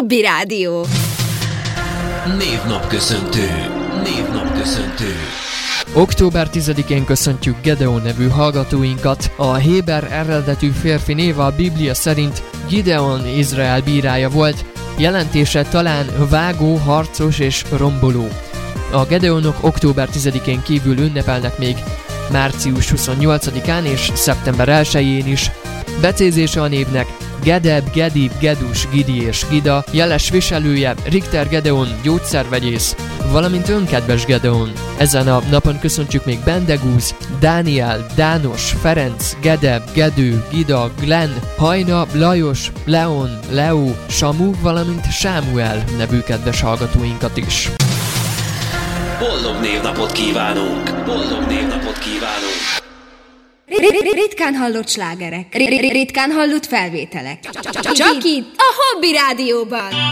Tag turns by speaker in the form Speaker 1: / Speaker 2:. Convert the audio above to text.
Speaker 1: Hobby Rádió.
Speaker 2: Névnapköszöntő.
Speaker 3: Október 10-én köszöntjük Gedeon nevű hallgatóinkat. A héber eredetű férfi név a Biblia szerint Gideon, Izrael bírája volt. Jelentése talán vágó, harcos és romboló. A Gedeonok október 10-én kívül ünnepelnek még március 28-án és szeptember 1-jén is. Becézése a névnek Gedeb, Gedib, Gedus, Gidi és Gida, jeles viselője Richter Gedeon, gyógyszervegyész, valamint önkedves Gedeon. Ezen a napon köszöntjük még Bendegúz, Dániel, Dános, Ferenc, Gedeb, Gedő, Gida, Glenn, Hajna, Lajos, Leon, Leo, Samu, valamint Sámuel nevű kedves hallgatóinkat is.
Speaker 2: Boldog névnapot kívánunk!
Speaker 1: Ritkán hallott slágerek, ritkán hallott felvételek. Csak itt, a Hobby Rádióban.